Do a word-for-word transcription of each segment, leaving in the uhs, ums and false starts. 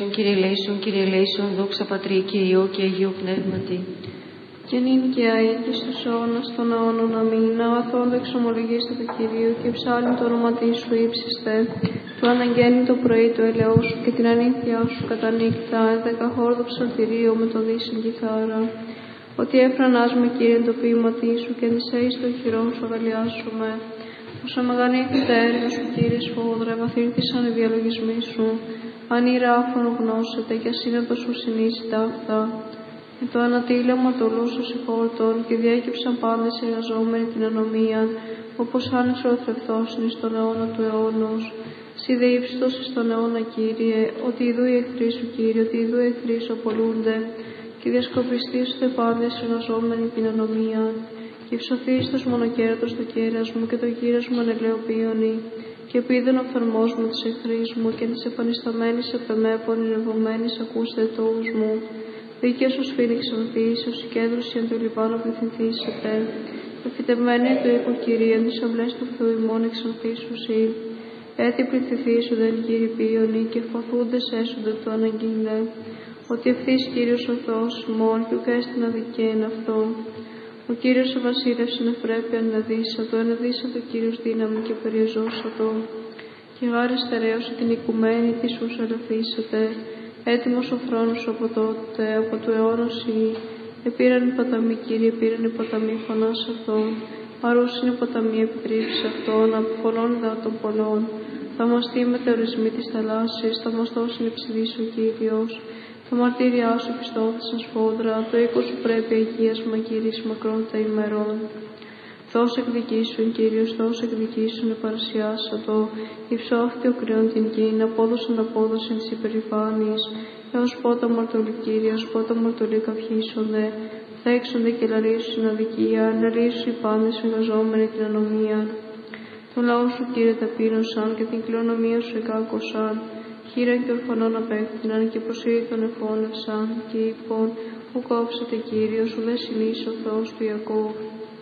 Κύριε Λέησον, Κύριε Λέησον, δόξα Πατρί και Υιό και Αγίου Πνεύματι. Και νυν και αεί και στους αιώνας των αιώνων αμήν. Αγαθόν δεξομολογήστε το Κυρίου και ψάλλει το όνομα σου ύψιστε. Του αναγγέλνει το πρωί το ελαιό σου και την αλήθεια σου κατά νύχτα. Ενδεκαχόρδο ψαλτηρίο με το δύσιν κιθάρα. Ότι έφρανας με Κύριε το ποίηματι σου και ενισέεις το χειρό σου αγαλιάσουμε. Όσα μεγαλύτερη τα έργα σου, Κύριε σφόδρα, βαθύρθησαν οι διαλογισμοί σου. Αν η ράφωνο γνώσετε και ασύνετο σου συνήσει τα αυτά. Και το ανατήλαμα το λούσο συγχώρτων και διέκυψαν πάντες οι εργαζόμενοι την ανομία, όπως άνοιξε ο θρεφτός εις τον αιώνα του αιώνος. Συ δε ύψιστος εις τον αιώνα, Κύριε, ότι ειδού οι εχθροί σου, Κύριε, ότι ειδού οι εχθροί σου απολούνται, και διασκοπιστήσονται πάντες οι εργαζόμενοι την ανομία. Και ψωθείς μονοκέρατος το κέρας μου και το κύρας μου ανελαιοποιώνει. Και επίδεν ο φθαρμός μου της εχθρής μου και της επανισταμένης επεμέπων ηρευωμένης ακούστε το ους μου. Δίκαιος ως φοίνix ανθείς, ως η κέντρωση εν το Λιβάνο πληθυνθήσετε. Εφητευμένη του οίκου Κυρίαν, τις αυλές του Θεού ημών εξανθήσουσι. Έτσι πληθυνθήσου δεν Κύριε πίονοι και φωθούντες έσονται το αναγγείλε. Ότι ευθύς Κύριος ο Θεός ημών και ουκ έστιν αδικαίν αυτό. Ο Κύριος ο βασίλευς είναι πρέπει ανεδίσατο, ενεδίσατο Κύριος δύναμη και περιεζώσατο. Και γάρι στερέωσε την οικουμένη τη σου ελευθύσατε. Έτοιμος ο θρόνος από τότε, από του αιώνος η. Επήραν οι ποταμοί, Κύριε, επήραν οι ποταμοί φωνάς αυτών. Παρούσιν οι ποταμοί επιτρίψεις αυτών, αποφωνών δα των πολλών. Θα μαστεί μετεωρισμοί της θαλάσσης, θα μαστώσιν υψηλής ο Κύριος. Τα μαρτύριά σου πιστώθησαν σφόδρα, το οίκο σου πρέπει αγίασμα, Κύριε, μακρόν τα ημερών. Δώσε εκδικήσουν, Κύριος, δώσε εκδικήσουν, επαρασιάσατο. Υψώθη ο κρυόν την γην, απόδοσαν απόδοσαν της υπερηφάνειας. Έως πότε αμαρτωλοί, Κύριε, ως πότε αμαρτωλοί καυχήσονται. Θέξονται και λαρίσουν την αδικία, λαρίσουν οι πάντες εργαζόμενοι την ανομία. Το λαό σου, Κύριε, ταπείνωσαν και την κληρονομία σου εκάκωσαν. Χείραν και ορφανών απέκτηναν και προσήλυτον εφώνευσαν και είπων, που κόψετε, Κύριος, σου δε συνήσει ο Θεός του Ιακώβ.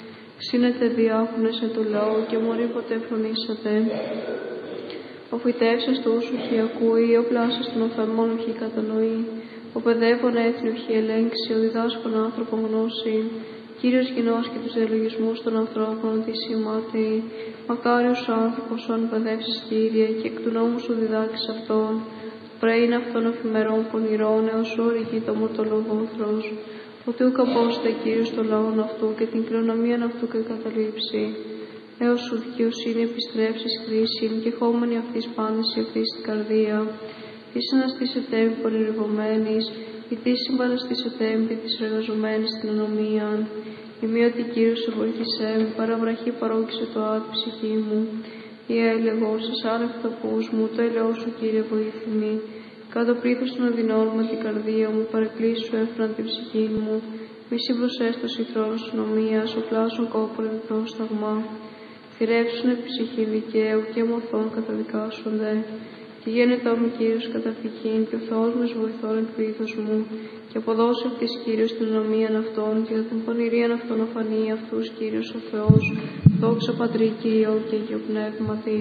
Ξύνετε διάφωνες εν το λαό και μωρή ποτέ φρονήσατε. Ο φυτεύσας του ούσου χι ακούει, ο πλάσας των οφθαλμών χι κατανοεί. Ο παιδεύων έθνου χι ελέγξει, ο διδάσκων άνθρωπον γνώση. Κύριος γινός και τους διαλογισμούς των ανθρώπων τη σημάτη. Μακάριος ο άνθρωπος όν παιδεύσεις, Κύριε, και εκ του νόμου σου διδάξεις αυτόν. Πρέιν αυτών εφημερών πονηρών έως όριγη το μοτολογόθρος. Ότι ούκ απόστε, Κύριος, το λαόν αυτού και την κληρονομίαν αυτού και καταλήψει. Έως σου δικαιοσύνη επιστρέψεις χρήσιν και χώμενη αυτής πάντηση αυτής την καρδία. Τι αναστήσετε έμπι πολυρευωμένης, ή τι συμπαραστήσετε έμπι της εργαζομένης την ανομίαν. Η μία ότι Κύριος σε βοήθησέ με, παραβραχή παρόκησε το άδει ψυχή μου. Η έλεγω, σας άνευτα πούς μου, το ελαιό σου, Κύριε, βοήθημη. Κάτω πλήθος των αδεινών με την καρδία μου, παρεκκλήσου έφεραν την ψυχή μου. Μη συμπροσέστος η θρόνος της νομίας, ο πλάσων κόπων διπλό σταγμά. Θηρεύσουνε ψυχή δικαίου και μοθών καταδικάσονται. Και γένετά μου, Κύριος, καταφυγήν, και ο Θεός μας βοηθών εν πλήθος μου. Και αποδώσει αυτής, Κύριος, την ανομίαν αυτών, και για την πονηρίαν αυτών οφανεί αυτούς, Κύριος ο Θεός. Δόξα Πατρί και Υιό και Αγίου Πνεύματι.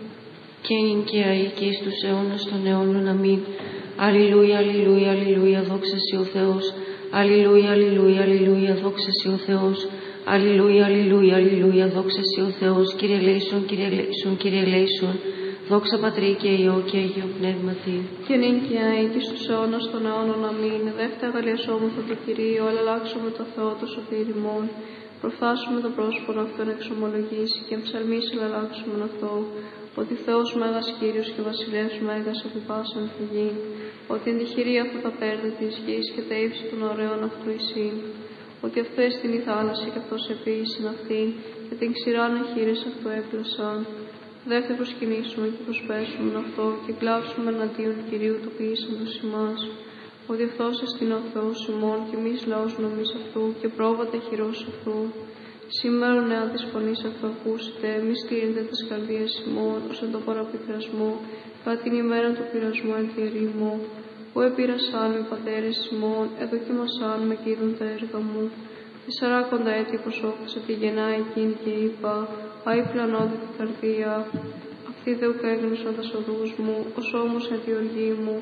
Και ειν και αεί και εις τους αιώνας των αιώνων αμήν. Αλληλούια, αλληλούια, αλληλούια, δόξα σοι ο Θεός. Αλληλούια, αλληλούια, αλληλούια, δόξα σοι ο Θεός. Αλληλούια, αλληλούια, αλληλούια, δόξα σοι ο Θεός. Κύριε Λέησον, Κύριε Λέησον, Κύριε Λέησον. Δόξα Πατρί και Υιό και Αγίου Πνεύματι. Και νυν και αεί και στους αιώνας των αιώνων αμήν. Δεύτε αγαλιασόμεθα το Κυρίο, αλλά αλλάξουμε το Θεό το σωτήρ ημών. Προφθάσουμε το πρόσωπο αυτόν εξομολογήσει και ψαλμής αλλάξουμε αυτό. Ότι Θεός Μέγας Κύριος και Βασιλεύς Μέγας επί πάσαν τη γη. Ότι εν τη χειρή αυτά τα πέρδη της γης και τα ύψη των ωραίων αυτού εισήν. Ότι αυτό έστειν η θάλασσα και αυτός επίησιν αυτήν και την ξηράν εχείρες αυτού έπλασαν. Δεύτε προσκυνήσουμε και προσπέσουμε αυτό και κλάψουμε εναντίον Κυρίου του ποιήσαντος ημάς. Ότι αυτός εστιν ο Θεός ημών και εμείς λαός νομής αυτού και πρόβατα χειρός αυτού. Σήμερα νέα της φωνής αυτού ακούσετε, μη στήρετε τις καρδίες ημών, ως εν το παραπικρασμό, κατά την ημέρα του πειρασμού εν τη ερήμο. Που επήρασαν οι πατέρες ημών, εδοκιμασάν με και είδουν τα έργα μου. Τεσσαράκοντα έτη προσώπησα τη γεννά εκείνη και είπα, άι πλανώδη την καρδία. Αυτή δε ουκ έγνωσαν τα οδούς μου, ως όμως εν τη οργή μου,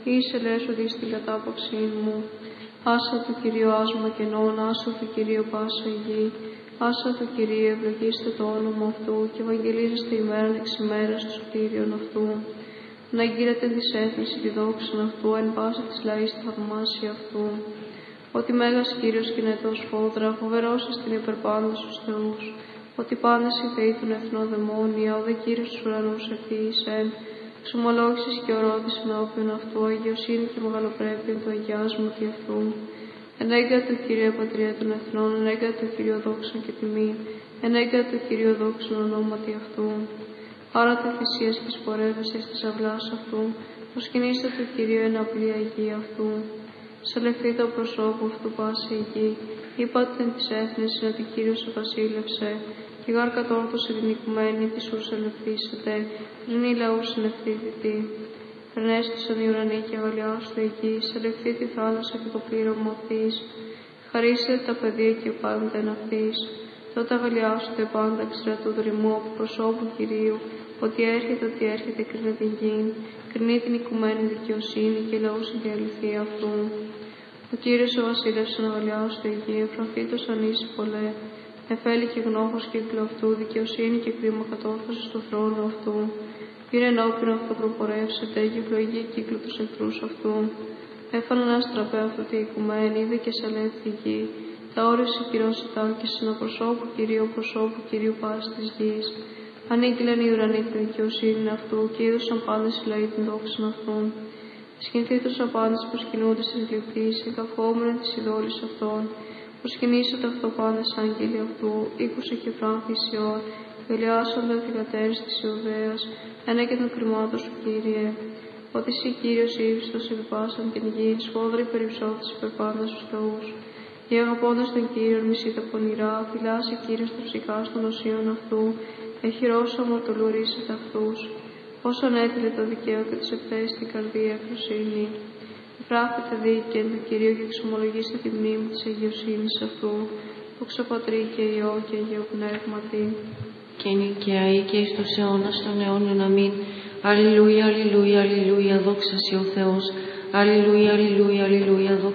Είσαι λέσοδη στην κατάπαυση μου. Άσα του Κυρίου άσμα κενών, άσα του Κυρίου πάσα η γη. Άσα του Κυρίου ευλογήστε το όνομα αυτού και ευαγγελίζεστε ημέραν εξ ημέρας του σωτήριον αυτού. Να γύρετε της έθνης τη δόξαν αυτού, εν πάσα της λαής τη θαυμάσια αυτού. Ότι Μέγας Κύριος κινετό σφόδρα, φοβερός στην υπερπάντας τους θεούς. Ότι πάντες οι θεοί των εθνών δαιμόνια, ο δε Κύριος τους ουρανούς ευθύησεν. Εξομολόγησης και ορότης ενώπιον αυτού, αγιοσύνη και μεγαλοπρέπεια του αγιάσμου και αυτού. Ενέγκα του Κυρίου Πατρία των εθνών, ενέγκα του Κυρίου δόξαν και τιμή, ενέγκα του Κυρίου δόξαν ονόματι αυτού. Άρατε θυσίες και σπορεύεσαι της αυλάς αυτού, προσκυνήστε του Κυρίου εν απλή αγία αυτού. Σελευθεί το προσώπου αυτού πάση η γη, είπατε της έθνης ότι Κύριος ο βασίλευσε, και γάρ κατόρθωσε την οικουμένη της ους ελευθύσετε, πριν οι λαούς συνευθύτητη. Περνέστησαν οι ουρανοί και αγαλιάστε η γη, σελευθεί τη θάλασσα και το πλήρωμα αυτής. Χαρίσετε τα παιδεία και πάντα εν αυτής. Τότε αγαλιάστε πάντα εξ στρατού δρυμού από προσώπου Κυρίου, ότι έρχεται, ότι έρχεται, κρίνει την γη, κρίνει την οικουμένη δικαιοσύνη και λαούς την αληθεία αυτού. Ο Κύριος ο βασίλευσεν να αγαλιάστε η γη, εφρανθήτως ανήσει πολλέ. Εφέλη και γνώχος κύκλο αυτού, δικαιοσύνη και κρίμα κατόρθωση του θρόνου αυτού. Πήρε ενώπιον αυτό προπορεύσετε, και πλοηγεί κύκλο τους εχθρούς αυτού. Έφανε ένα στραπέ αυτό τη οικουμένη, είδε και σαλεύθη γη. Τα όρεση κυρώσει τάκη, συνοπροσώπου Κυρίου, προσώπου Κυρίου πάση της γης. Ανήγγειλαν οι ουρανοί τη δικαιοσύνη αυτού, και είδωσαν πάντες οι λαοί την δόξαν αυτούν. Σχηνθήτως απάντες προσκυνούνται στις γλυπτήσεις, εγκαυχόμενοι της ειδόλης αυτών. Προσκυνήσατε αυτό πάντες άγγελοι αυτού, ήκουσε και φράνθη Σιών, ελιάσονται θυγατέρες της Ιουδαίας, ένα και των κρυμάτων σου Κύριε. Ότι εσύ Κύριος ύψιστος επιπάσαν την γη, σφόδρη περιψώθης υπερπάντας στους θεούς. Οι αγαπώντες τον Κύριον μισείτε πονηρά, φυλάσσει Κύριος το ψυχάς των οσίων αυτού, εχειρός αμαρτωλουρίσετε αυτούς. Όσον έτειλε το δικαίω και τους εκθέσει την καρδία εκφροσύνη. Φράχτε δίκαια του Κυρίου και εξομολογήστε τη μνήμη της αγιοσύνης αυτού, δόξα Πατρί και Υιό και Αγίο Πνεύματι. Και νικαιαεί και εις τους αιώνας των αιώνων αμήν. Αλληλούια, αλληλούια, αλληλούια, δόξα σοι ο Θεός. Αλληλούια, αλληλούια, αλληλούια, δόξα